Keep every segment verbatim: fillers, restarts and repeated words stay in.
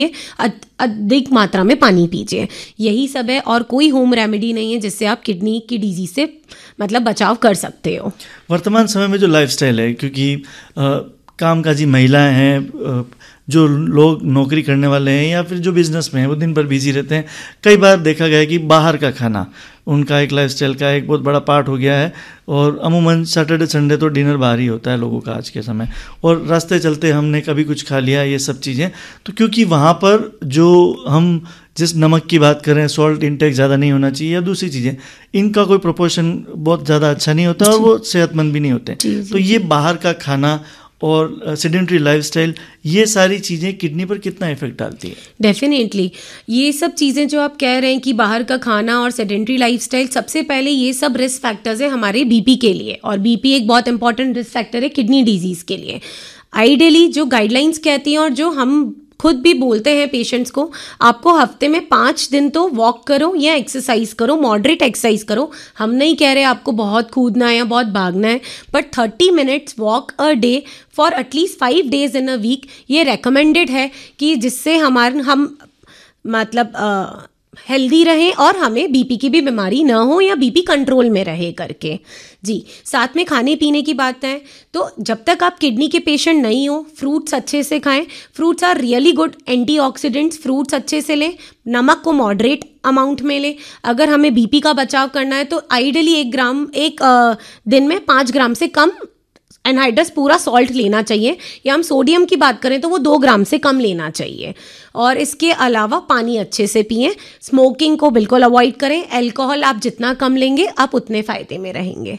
अधिक मात्रा में पानी पीजिए। यही सब है और कोई होम रेमेडी नहीं है जिससे आप किडनी की डिजीज से मतलब बचाव कर सकते हो। वर्तमान समय में जो लाइफस्टाइल है, क्योंकि आ, कामकाजी महिलाएं हैं, आ, जो लोग नौकरी करने वाले हैं या फिर जो बिजनेस में हैं, वो दिन भर बिजी रहते हैं। कई बार देखा गया है कि बाहर का खाना उनका एक लाइफस्टाइल का एक बहुत बड़ा पार्ट हो गया है और अमूमन सैटरडे संडे तो डिनर बाहर ही होता है लोगों का आज के समय, और रास्ते चलते हमने कभी कुछ खा लिया, ये सब चीज़ें। तो क्योंकि वहाँ पर जो हम जिस नमक की बात करें, सॉल्ट इंटेक ज़्यादा नहीं होना चाहिए या दूसरी चीज़ें, इनका कोई प्रोपोर्शन बहुत ज़्यादा अच्छा नहीं होता और वो सेहतमंद भी नहीं होते। तो ये बाहर का खाना और सेडेंटरी लाइफस्टाइल, ये सारी चीज़ें किडनी पर कितना इफेक्ट डालती है? डेफिनेटली ये सब चीज़ें जो आप कह रहे हैं कि बाहर का खाना और सेडेंटरी लाइफस्टाइल, सबसे पहले ये सब रिस्क फैक्टर्स हैं हमारे बीपी के लिए, और बीपी एक बहुत इंपॉर्टेंट रिस्क फैक्टर है किडनी डिजीज़ के लिए। आइडियली जो गाइडलाइंस कहती हैं और जो हम खुद भी बोलते हैं पेशेंट्स को, आपको हफ्ते में पाँच दिन तो वॉक करो या एक्सरसाइज करो, मॉडरेट एक्सरसाइज करो। हम नहीं कह रहे आपको बहुत कूदना है या बहुत भागना है, but thirty minutes walk a day for at least five days in a week ये रेकमेंडेड है, कि जिससे हमारे हम मतलब हेल्दी रहें और हमें बीपी की भी बीमारी ना हो या बीपी कंट्रोल में रहे करके। जी, साथ में खाने पीने की बात है तो जब तक आप किडनी के पेशेंट नहीं हो, फ्रूट्स अच्छे से खाएं। Fruits are really good antioxidants, fruits अच्छे से लें, नमक को मॉडरेट अमाउंट में लें। अगर हमें बीपी का बचाव करना है तो आइडियली एक ग्राम एक आ, दिन में पाँच ग्राम से कम एनहाइड्रस पूरा सॉल्ट लेना चाहिए, या हम सोडियम की बात करें तो वो दो ग्राम से कम लेना चाहिए। और इसके अलावा पानी अच्छे से पिएं, स्मोकिंग को बिल्कुल अवॉइड करें, अल्कोहल आप जितना कम लेंगे आप उतने फ़ायदे में रहेंगे।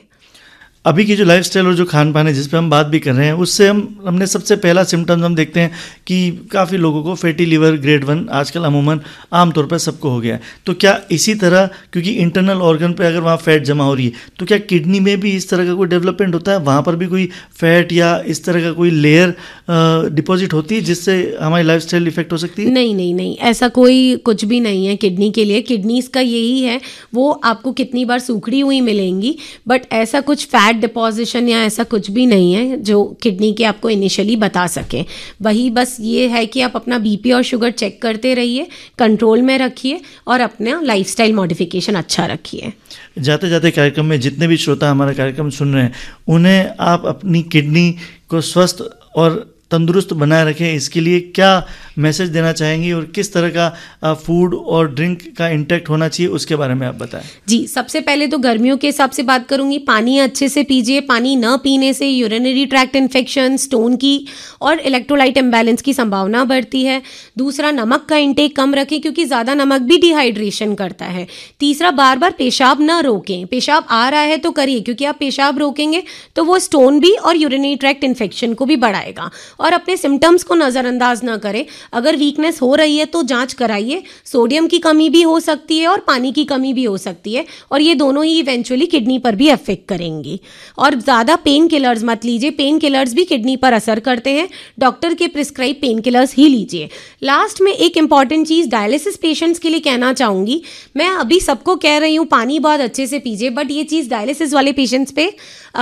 अभी की जो लाइफस्टाइल और जो खान पान है जिस पे हम बात भी कर रहे हैं, उससे हम हमने सबसे पहला सिम्टम्स हम देखते हैं कि काफ़ी लोगों को फैटी लीवर ग्रेड वन आजकल अमूमन आमतौर पर सबको हो गया है। तो क्या इसी तरह, क्योंकि इंटरनल ऑर्गन पे अगर वहाँ फैट जमा हो रही है, तो क्या किडनी में भी इस तरह का कोई डेवलपमेंट होता है, वहाँ पर भी कोई फैट या इस तरह का कोई लेयर डिपॉजिट होती है जिससे हमारी लाइफस्टाइल इफेक्ट हो सकती है? नहीं नहीं नहीं, ऐसा कोई कुछ भी नहीं है किडनी के लिए। किडनीज का यही है, वो आपको कितनी बार सूखड़ी हुई मिलेंगी, बट ऐसा कुछ फैट डिपॉजिशन या ऐसा कुछ भी नहीं है जो किडनी के आपको इनिशियली बता सके। वही बस ये है कि आप अपना बीपी और शुगर चेक करते रहिए, कंट्रोल में रखिए और अपना लाइफस्टाइल मॉडिफिकेशन अच्छा रखिए। जाते जाते कार्यक्रम में जितने भी श्रोता हमारा कार्यक्रम सुन रहे हैं, उन्हें आप अपनी किडनी को स्वस्थ और तंदुरुस्त बनाए रखें, इसके लिए क्या मैसेज देना चाहेंगी और किस तरह का फूड और ड्रिंक का इंटेक्ट होना चाहिए उसके बारे में आप बताएं। जी, सबसे पहले तो गर्मियों के हिसाब से बात करूंगी, पानी अच्छे से पीजिए। पानी न पीने से यूरिनरी ट्रैक्ट इन्फेक्शन, स्टोन की और इलेक्ट्रोलाइट इम्बैलेंस की संभावना बढ़ती है। दूसरा, नमक का इंटेक कम रखें क्योंकि ज़्यादा नमक भी डिहाइड्रेशन करता है। तीसरा, बार बार पेशाब न रोकें, पेशाब आ रहा है तो करिए, क्योंकि आप पेशाब रोकेंगे तो वो स्टोन भी और यूरिनरी ट्रैक्ट इन्फेक्शन को भी बढ़ाएगा। और अपने सिम्टम्स को नज़रअंदाज न करें, अगर वीकनेस हो रही है तो जांच कराइए। सोडियम की कमी भी हो सकती है और पानी की कमी भी हो सकती है, और ये दोनों ही इवेंचुअली किडनी पर भी अफेक्ट करेंगी। और ज़्यादा पेन किलर्स मत लीजिए, पेन किलर्स भी किडनी पर असर करते हैं। डॉक्टर के प्रिस्क्राइब पेन किलर्स ही लीजिए। लास्ट में एक इंपॉर्टेंट चीज़ डायलिसिस पेशेंट्स के लिए कहना चाहूँगी, मैं अभी सबको कह रही हूँ पानी बहुत अच्छे से पीजिए, बट ये चीज़ डायलिसिस वाले पेशेंट्स पे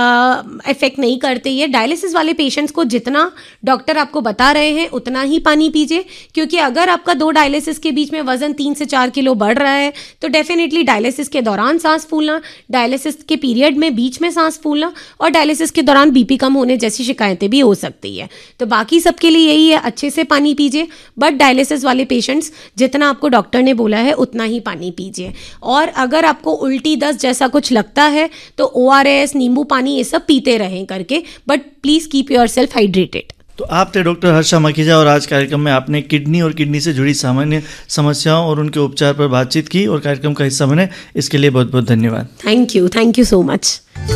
इफेक्ट नहीं करती है। डायलिसिस वाले पेशेंट्स को जितना डॉक्टर आपको बता रहे हैं उतना ही पानी पीजिए, क्योंकि अगर आपका दो डायलिसिस के बीच में वजन तीन से चार किलो बढ़ रहा है तो डेफिनेटली डायलिसिस के दौरान सांस फूलना, डायलिसिस के पीरियड में बीच में सांस फूलना और डायलिसिस के दौरान बीपी कम होने जैसी शिकायतें भी हो सकती है। तो बाकी सबके लिए यही है, अच्छे से पानी पीजिए, बट डायलिसिस वाले पेशेंट्स जितना आपको डॉक्टर ने बोला है उतना ही पानी पीजिए। और अगर आपको उल्टी दस्त जैसा कुछ लगता है तो ओ आर एस, नींबू पानी, ये सब पीते रहें करके, but please keep your self hydrated. तो आप थे डॉक्टर हर्षा माखीजा और आज कार्यक्रम में आपने किडनी और किडनी से जुड़ी सामान्य समस्याओं और उनके उपचार पर बातचीत की और कार्यक्रम का हिस्सा बने, इसके लिए बहुत बहुत धन्यवाद। Thank you, thank you so much.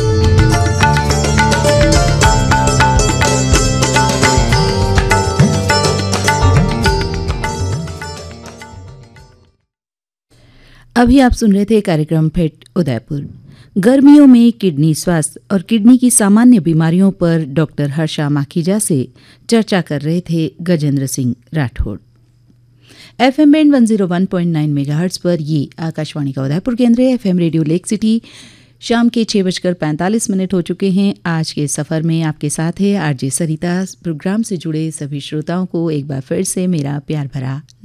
अभी आप सुन रहे थे कार्यक्रम फिट उदयपुर। गर्मियों में किडनी स्वास्थ्य और किडनी की सामान्य बीमारियों पर डॉक्टर हर्षा माखीजा से चर्चा कर रहे थे Gajendra Singh Rathore. FM bend one zero one point nine megahertz पर ये आकाशवाणी का उदयपुर केंद्र है। एफएम रेडियो लेक सिटी शाम के छः बजकर पैंतालीस मिनट हो चुके हैं। आज के सफ़र में आपके साथ है आरजे सरिता। प्रोग्राम से जुड़े सभी श्रोताओं को एक बार फिर से मेरा प्यार भरा